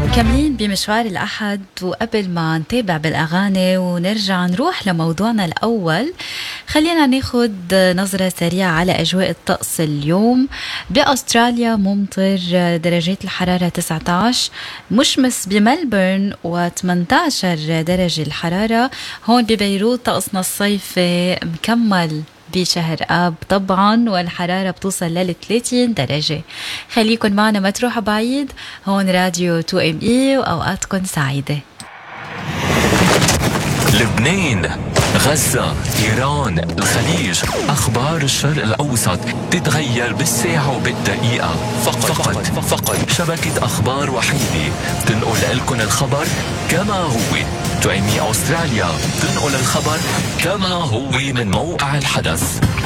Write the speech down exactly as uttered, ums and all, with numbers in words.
مكملين بمشوار الأحد، وقبل ما نتابع بالأغاني ونرجع نروح لموضوعنا الأول، خلينا ناخد نظرة سريعة على أجواء الطقس اليوم. بأستراليا ممطر، درجات الحرارة تسعة عشر، مشمس بملبورن و18 درجة الحرارة. هون ببيروت طقسنا الصيفي مكمل بشهر آب طبعا، والحرارة بتوصل لل ثلاثين درجة. خليكن معنا ما تروحوا بعيد، هون راديو تو ام اي، وأوقاتكن سعيدة. لبنان، غزة، إيران، الخليج، أخبار الشرق الأوسط تتغير بالساعة وبالدقيقة. فقط فقط, فقط شبكة أخبار وحيدة تنقل لكم الخبر كما هو. تو ام اي أستراليا تنقل الخبر كما هو من موقع الحدث.